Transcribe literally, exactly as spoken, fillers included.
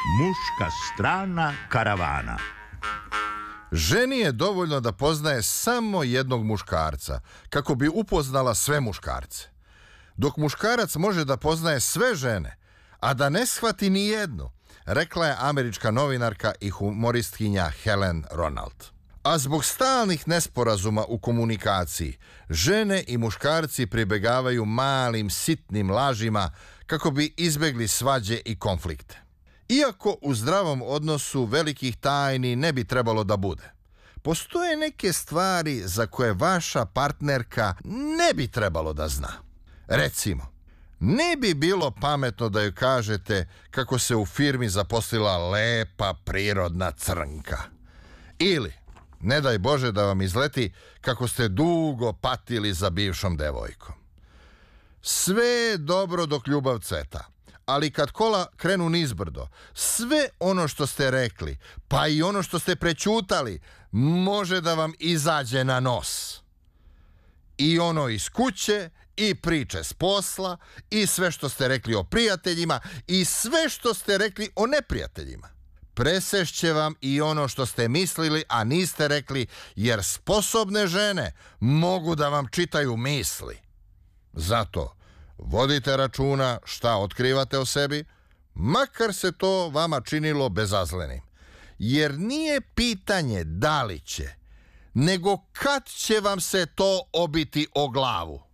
Muška strana karavana. Ženi je dovoljno da poznaje samo jednog muškarca, kako bi upoznala sve muškarce. Dok muškarac može da poznaje sve žene, a da ne shvati ni jednu, rekla je američka novinarka i humoristkinja Helen Ronald. A zbog stalnih nesporazuma u komunikaciji, žene i muškarci pribegavaju malim, sitnim lažima kako bi izbegli svađe i konflikte. Iako u zdravom odnosu velikih tajni ne bi trebalo da bude, postoje neke stvari za koje vaša partnerka ne bi trebalo da zna. Recimo, ne bi bilo pametno da joj kažete kako se u firmi zaposlila lepa prirodna crnka. Ili, ne daj Bože da vam izleti kako ste dugo patili za bivšom devojkom. Sve je dobro dok ljubav cveta, ali kad kola krenu nizbrdo, sve ono što ste rekli, pa i ono što ste prećutali, može da vam izađe na nos. I ono iz kuće, i priče s posla, i sve što ste rekli o prijateljima, i sve što ste rekli o neprijateljima. Presešće vam i ono što ste mislili, a niste rekli, jer sposobne žene mogu da vam čitaju misli. Zato vodite računa šta otkrivate o sebi, makar se to vama činilo bezazlenim. Jer nije pitanje da li će, nego kad će vam se to obiti o glavu.